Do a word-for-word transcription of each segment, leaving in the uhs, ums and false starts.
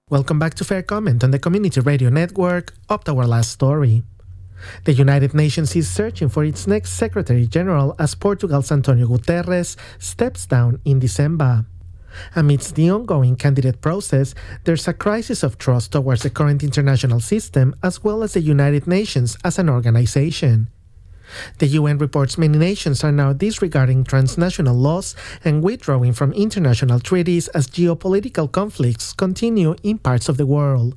Welcome back to Fair Comment on the Community Radio Network. Up to our last story. The United Nations is searching for its next Secretary General as Portugal's Antonio Guterres steps down in December. Amidst the ongoing candidate process, there's a crisis of trust towards the current international system as well as the United Nations as an organization. The U N reports many nations are now disregarding transnational laws and withdrawing from international treaties as geopolitical conflicts continue in parts of the world.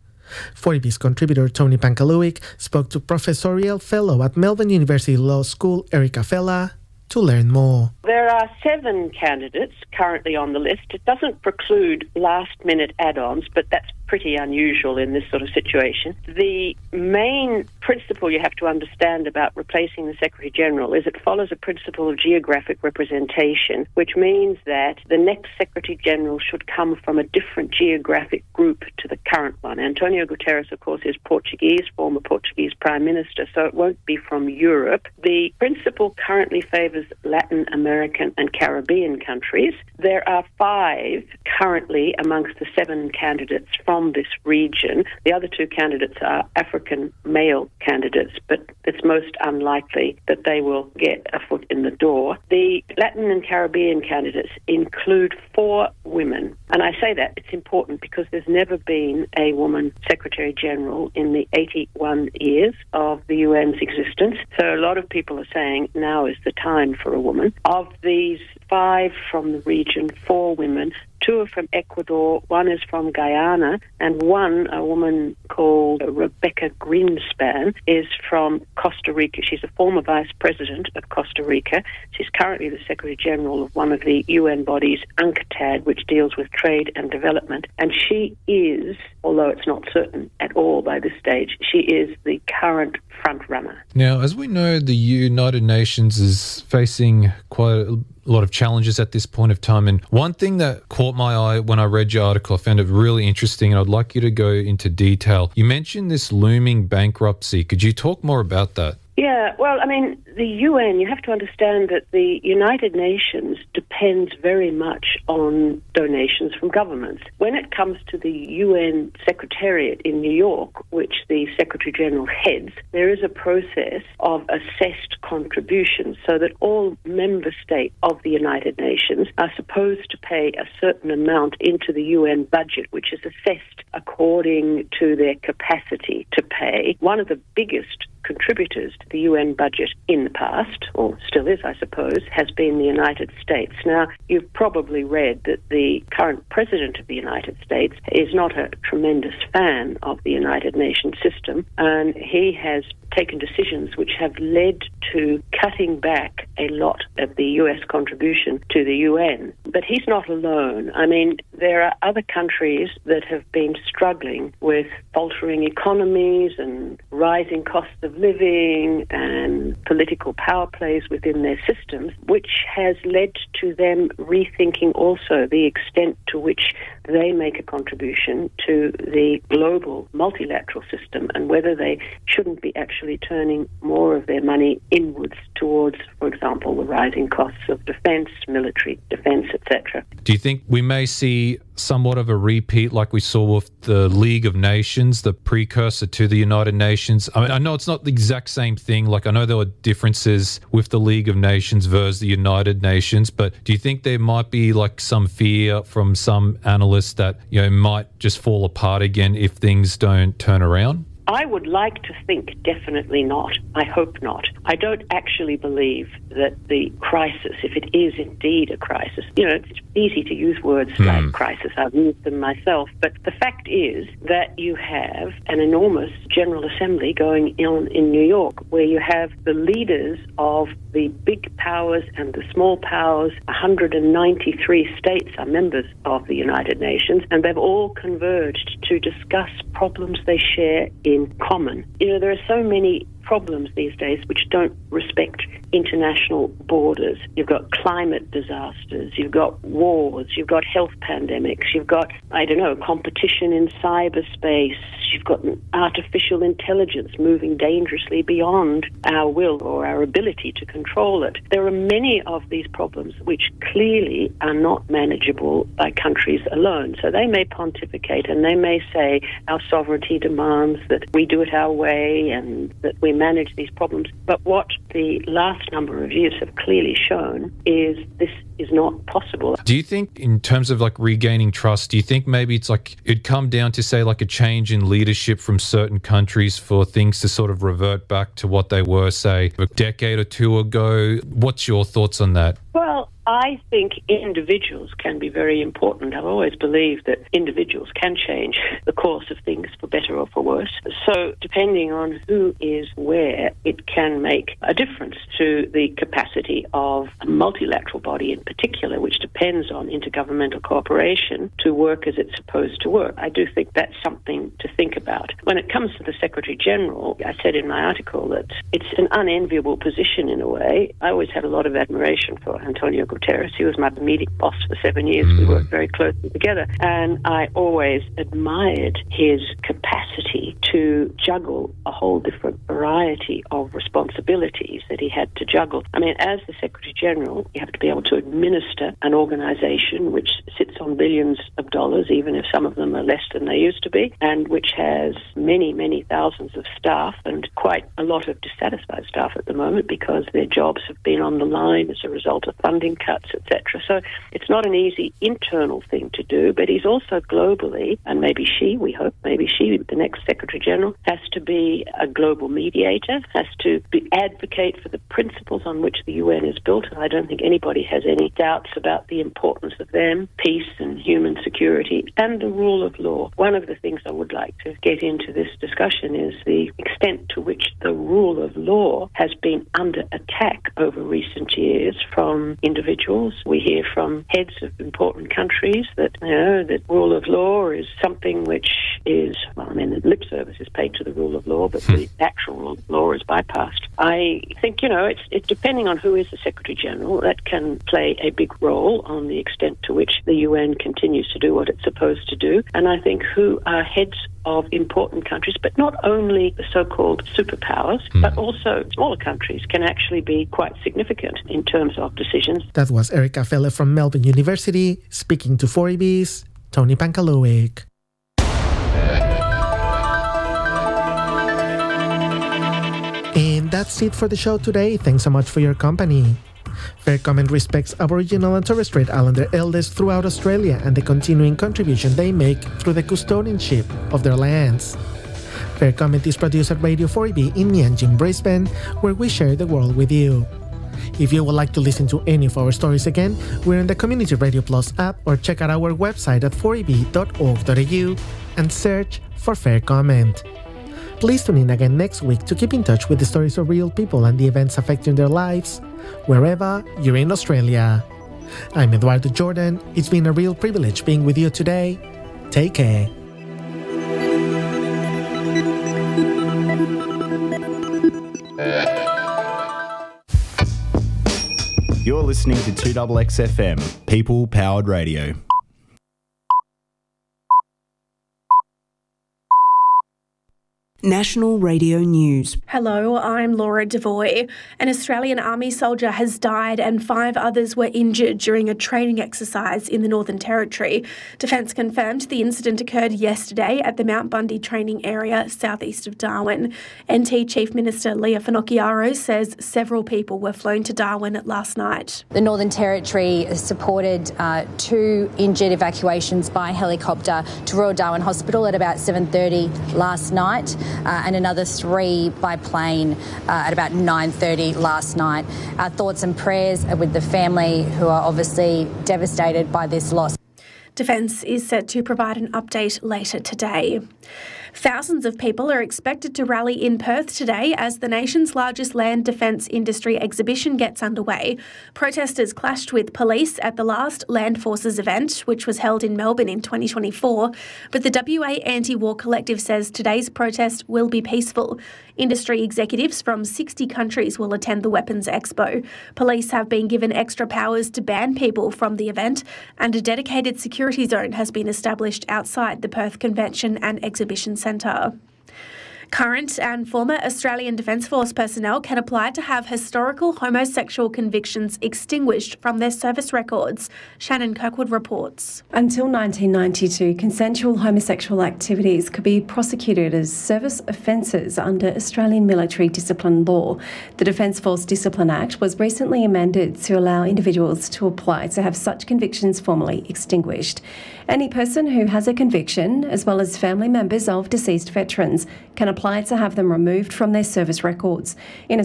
forty B's contributor Tony Pankaluik spoke to professorial fellow at Melbourne University Law School Erica Fella to learn more. There are seven candidates currently on the list. It doesn't preclude last-minute add-ons, but that's pretty unusual in this sort of situation. The main principle you have to understand about replacing the Secretary-General is it follows a principle of geographic representation, which means that the next Secretary-General should come from a different geographic group to the current one. Antonio Guterres, of course, is Portuguese, former Portuguese Prime Minister, so it won't be from Europe. The principle currently favours Latin American and Caribbean countries. There are five currently amongst the seven candidates from this region. The other two candidates are African male candidates, but it's most unlikely that they will get a foot in the door. The Latin and Caribbean candidates include four women. And I say that it's important because there's never been a woman Secretary General in the eighty-one years of the U N's existence. So a lot of people are saying now is the time for a woman. Of these five from the region, four women, two are from Ecuador, one is from Guyana, and one, a woman called Rebecca Greenspan, is from Costa Rica. She's a former vice president of Costa Rica. She's currently the Secretary General of one of the U N bodies, UNCTAD, which deals with trade and development. And she is, although it's not certain at all by this stage, she is the current front runner. Now, as we know, the United Nations is facing quite a lot of challenges at this point of time. And one thing that caught my eye when I read your article, I found it really interesting, and I'd like you to go into detail. You mentioned this looming bankruptcy. Could you talk more about that? Yeah, well, I mean, the U N, you have to understand that the United Nations depends very much on donations from governments. When it comes to the U N Secretariat in New York, which the Secretary General heads, there is a process of assessed contributions so that all member states of the United Nations are supposed to pay a certain amount into the U N budget, which is assessed according to their capacity to pay. One of the biggest contributors to the U N budget in the past, or still is, I suppose, has been the United States. Now, you've probably read that the current President of the United States is not a tremendous fan of the United Nations system, and he has taken decisions which have led to cutting back a lot of the U S contribution to the U N. But he's not alone. I mean, there are other countries that have been struggling with faltering economies and rising costs of living and political power plays within their systems, which has led to them rethinking also the extent to which they make a contribution to the global multilateral system and whether they shouldn't be actually turning more of their money inwards towards, for example, the rising costs of defence, military defence, et cetera. Do you think we may see somewhat of a repeat like we saw with the League of Nations, the precursor to the United Nations? I mean, I know it's not the exact same thing. Like, I know there were differences with the League of Nations versus the United Nations, but do you think there might be like some fear from some analysts that, you know, might just fall apart again if things don't turn around? I would like to think definitely not. I hope not. I don't actually believe that the crisis, if it is indeed a crisis, you know, it's easy to use words mm. like crisis. I've used them myself. But the fact is that you have an enormous General Assembly going on in New York where you have the leaders of the big powers and the small powers. one hundred ninety-three states are members of the United Nations, and they've all converged to discuss problems they share in common. You know, there are so many problems these days which don't respect international borders. You've got climate disasters, you've got wars, you've got health pandemics, you've got, I don't know, competition in cyberspace, You've got artificial intelligence moving dangerously beyond our will or our ability to control it. There are many of these problems which clearly are not manageable by countries alone. So they may pontificate and they may say our sovereignty demands that we do it our way and that we manage these problems. But what the last number of years have clearly shown is this is not possible. Do you think, in terms of like regaining trust, do you think maybe it's like it'd come down to, say, like a change in leadership from certain countries for things to sort of revert back to what they were, say, a decade or two ago? What's your thoughts on that? Well, I think individuals can be very important. I've always believed that individuals can change the course of things for better or for worse. So depending on who is where, it can make a difference to the capacity of a multilateral body in particular, which depends on intergovernmental cooperation to work as it's supposed to work. I do think that's something to think about. When it comes to the Secretary General, I said in my article that it's an unenviable position in a way. I always had a lot of admiration for Antonio Guterres. He was my immediate boss for seven years. Mm. We worked very closely together. And I always admired his capacity to juggle a whole different variety of responsibilities that he had to juggle. I mean, as the Secretary General, you have to be able to administer an organization which sits on billions of dollars, even if some of them are less than they used to be, and which has many, many thousands of staff and quite a lot of dissatisfied staff at the moment because their jobs have been on the line as a result of funding cuts, et cetera. So it's not an easy internal thing to do, but he's also globally, and maybe she, we hope, maybe she, the next Secretary General, has to be a global mediator, has to be, advocate for the principles on which the U N is built, and I don't think anybody has any doubts about the importance of them, peace and human security, and the rule of law. One of the things I would like to get into this discussion is the extent to which the rule of law has been under attack over recent years from individuals. We hear from heads of important countries that, you know, that rule of law is something which is, well, I mean, the lip service is paid to the rule of law, but the actual rule of law is bypassed. I think, you know, it's, it's depending on who is the Secretary General, that can play a big role on the extent to which the U N continues to do what it's supposed to do. And I think who are heads of important countries, but not only the so-called superpowers, mm. but also smaller countries can actually be quite significant in terms of decisions. That was Erica Felle from Melbourne University speaking to four E B's Tony Pankalowick. And that's it for the show today. Thanks so much for your company. Fair Comment respects Aboriginal and Torres Strait Islander elders throughout Australia and the continuing contribution they make through the custodianship of their lands. Fair Comment is produced at Radio four E B in Mianjin, Brisbane, where we share the world with you. If you would like to listen to any of our stories again, we're in the Community Radio Plus app or check out our website at four e b dot org dot a u and search for Fair Comment. Please tune in again next week to keep in touch with the stories of real people and the events affecting their lives, wherever you're in Australia. I'm Eduardo Jordan. It's been a real privilege being with you today. Take care. You're listening to two X X F M, People Powered Radio. National Radio News. Hello, I'm Laura Devoy. An Australian Army soldier has died and five others were injured during a training exercise in the Northern Territory. Defence confirmed the incident occurred yesterday at the Mount Bundy training area southeast of Darwin. N T Chief Minister Leah Finocchiaro says several people were flown to Darwin last night. The Northern Territory supported uh, two injured evacuations by helicopter to Royal Darwin Hospital at about seven thirty last night. Uh, and another three by plane uh, at about nine thirty last night. Our thoughts and prayers are with the family who are obviously devastated by this loss. Defence is set to provide an update later today. Thousands of people are expected to rally in Perth today as the nation's largest land defence industry exhibition gets underway. Protesters clashed with police at the last Land Forces event, which was held in Melbourne in twenty twenty-four, but the W A Anti-War Collective says today's protest will be peaceful. Industry executives from sixty countries will attend the Weapons Expo. Police have been given extra powers to ban people from the event, and a dedicated security zone has been established outside the Perth Convention and Exhibition Centre. Current and former Australian Defence Force personnel can apply to have historical homosexual convictions extinguished from their service records. Shannon Kirkwood reports. Until nineteen ninety-two, consensual homosexual activities could be prosecuted as service offences under Australian military discipline law. The Defence Force Discipline Act was recently amended to allow individuals to apply to have such convictions formally extinguished. Any person who has a conviction, as well as family members of deceased veterans, can apply to have them removed from their service records. In